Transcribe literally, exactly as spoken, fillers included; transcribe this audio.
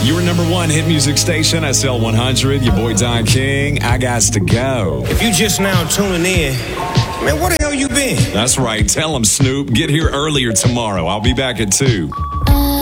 Your number one hit music station, S L one hundred. Your boy Don King. I gots to go. If you just now tuning in, man, where the hell you been? That's right. Tell him, Snoop. Get here earlier tomorrow. I'll be back at two. Uh,